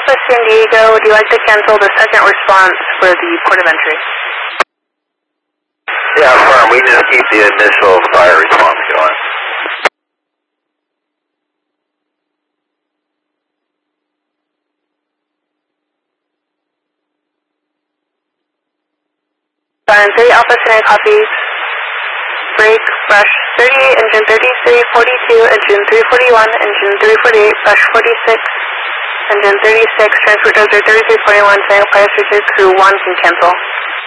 Alpha San Diego, would you like to cancel the second response for the port of entry? Yeah, firm. We just keep the initial fire response going. Silent 3, Alpha San copy. Break, brush 38, engine 33, 42, engine 341, engine 348, brush 46, engine 36, transport dozer 3341, saying fire switches, crew 1 can cancel.